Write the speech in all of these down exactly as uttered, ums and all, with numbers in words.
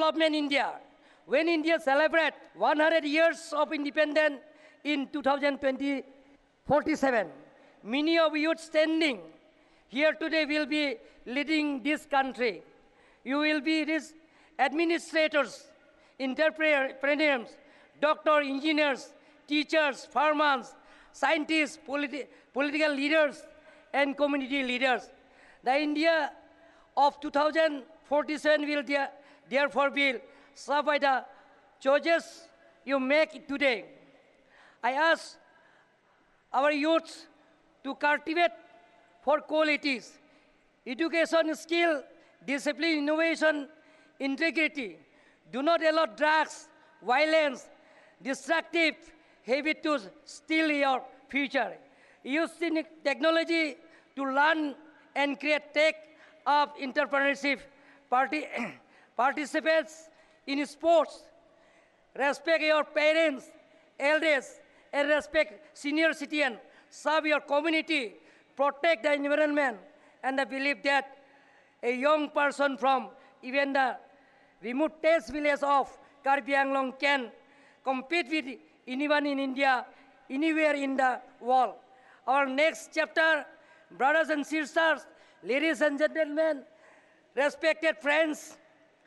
development India. When India celebrates one hundred years of independence in two thousand forty-seven, many of you standing here today will be leading this country. You will be these administrators, entrepreneurs, doctors, engineers, teachers, farmers, scientists, politi political leaders, and community leaders. The India of two thousand forty-seven will there, therefore be served by the choices you make today. I ask our youths to cultivate four qualities: education, skill, discipline, innovation, integrity. Do not allow drugs, violence, destructive habit to steal your future. Use technology to learn and create tech of entrepreneurship. Party, participate in sports. Respect your parents, elders, and respect senior citizens. Serve your community. Protect the environment. And I believe that a young person from even the remotest village of Karbi Anglong can compete with anyone in India, anywhere in the world. Our next chapter, brothers and sisters, ladies and gentlemen, respected friends,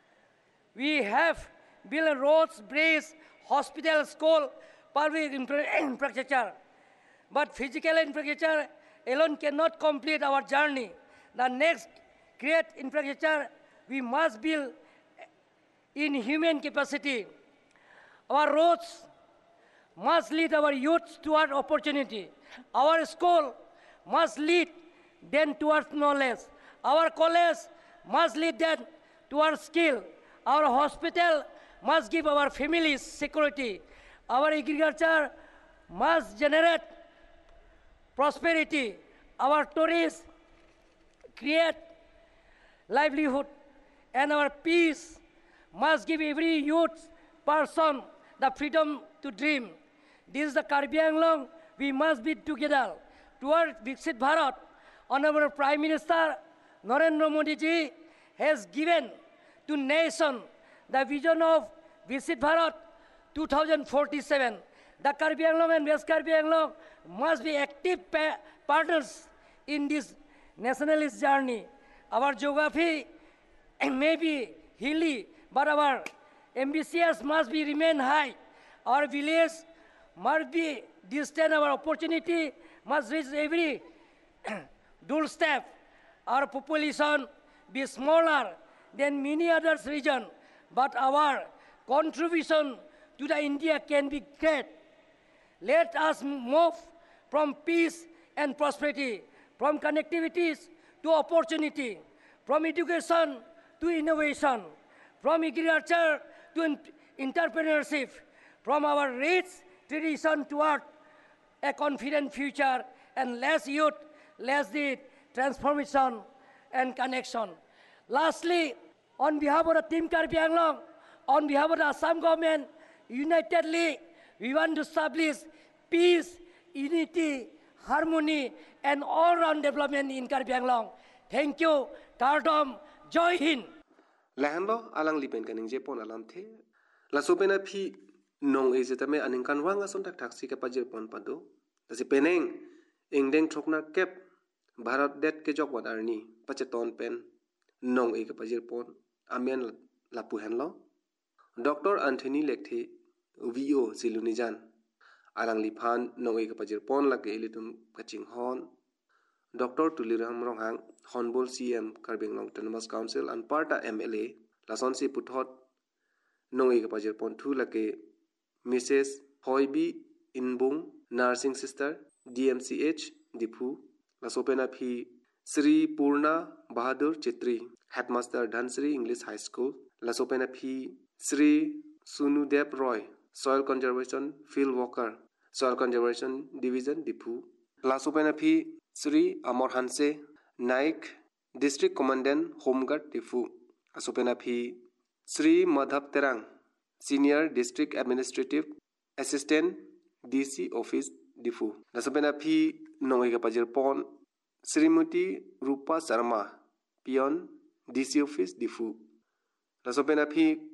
we have built roads, bridges, hospitals, school, public infrastructure. But physical infrastructure alone cannot complete our journey. The next great infrastructure we must build in human capacity. Our roads must lead our youth toward opportunity. Our school must lead them towards knowledge. Our college must lead them towards skill. Our hospital must give our families security. Our agriculture must generate prosperity. Our tourists create livelihood. And our peace must give every youth person the freedom to dream. This is the Karbi Anglong. We must be together toward Viksit Bharat. Honorable Prime Minister Narendra Modi ji has given to nation the vision of Viksit Bharat two thousand forty-seven. The Karbi Anglong and West Karbi Anglong must be active pa partners in this nationalist journey. Our geography may be hilly, but our ambitions must be remain high. Our village must be distant. Our opportunity must reach every doorstep. Our population be smaller than many other regions, but our contribution to the India can be great. Let us move from peace and prosperity, from connectivities to opportunity, from education to innovation, from agriculture to entrepreneurship, from our rich tradition toward a confident future, and less youth, less the transformation and connection. Lastly, on behalf of the Team Karbi Anglong, on behalf of the Assam government, unitedly, we want to establish peace, unity, harmony, and all-round development in Karbi Anglong. Thank you. Kardom, Joy Hind. Lahanlo alang lipen kaning Jepon alam the. La sopena phi nong e jetame aning kan wanga son tak taksi ka pajir pon pado. Tasi peneng ingdeng thokna kep Bharat det ke jok wadarni pacheton pen nong e ka pajir pon amen lapu henlo. Doctor Anthony Lekthi V O Silunijan alang liphan nong e ka pajir pon la ke elitum kaching hon. Doctor Tuliram Ronghang Honbol C M Karbi Anglong Autonomous Council and Parta M L A Lason si puthot nong e ka pajir pon thu la ke Missus Hoibi Inbung Nursing Sister D M C H Dipu Lasopena Phi Sri Purna Bahadur Chitri Headmaster Dhansri English High School Lasopena Phi Sri Sunudep Roy Soil Conservation Field Worker Soil Conservation Division Dipu Lasopena Phi Sri Amor Hanse Naik District Commandant Home Guard Dipu Asopena Phi Sri Madhav Terang Senior District Administrative Assistant D C Office Difu. Nasabena Phi Nongiga Pajir Pon Srimati Rupa Sharma Pion D C Office Difu. Nasabena Phi